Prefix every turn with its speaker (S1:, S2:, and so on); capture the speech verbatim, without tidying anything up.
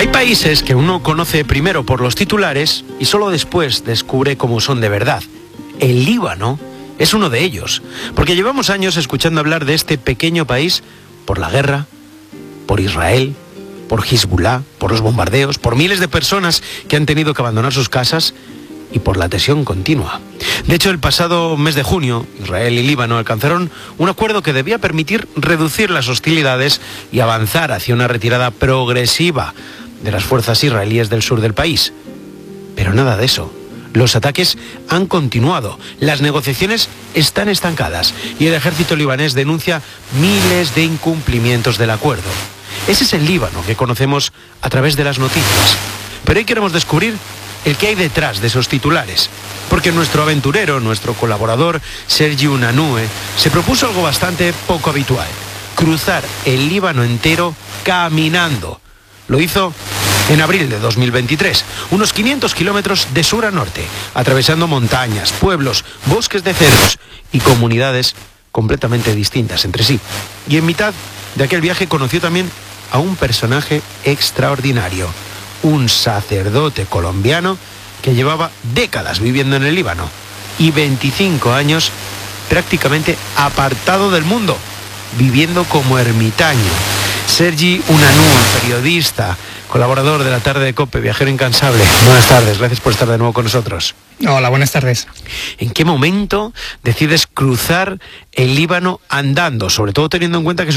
S1: Hay países que uno conoce primero por los titulares y solo después descubre cómo son de verdad. El Líbano es uno de ellos, porque llevamos años escuchando hablar de este pequeño país por la guerra, por Israel, por Hezbollah, por los bombardeos, por miles de personas que han tenido que abandonar sus casas y por la tensión continua. De hecho, el pasado mes de junio, Israel y Líbano alcanzaron un acuerdo que debía permitir reducir las hostilidades y avanzar hacia una retirada progresiva de las fuerzas israelíes del sur del país. Pero nada de eso. Los ataques han continuado, las negociaciones están estancadas y el ejército libanés denuncia miles de incumplimientos del acuerdo. Ese es el Líbano que conocemos a través de las noticias. Pero hoy queremos descubrir el que hay detrás de esos titulares, porque nuestro aventurero, nuestro colaborador, Sergi Unanue, se propuso algo bastante poco habitual: cruzar el Líbano entero caminando. Lo hizo en abril de dos mil veintitrés, unos quinientos kilómetros de sur a norte, atravesando montañas, pueblos, bosques de cedros y comunidades completamente distintas entre sí. Y en mitad de aquel viaje conoció también a un personaje extraordinario, un sacerdote colombiano que llevaba décadas viviendo en el Líbano y veinticinco años prácticamente apartado del mundo, viviendo como ermitaño. Sergi Unanue, periodista, colaborador de la tarde de COPE, viajero incansable. Buenas tardes, gracias por estar de nuevo con nosotros.
S2: Hola, buenas tardes.
S1: ¿En qué momento decides cruzar el Líbano andando, sobre todo teniendo en cuenta que es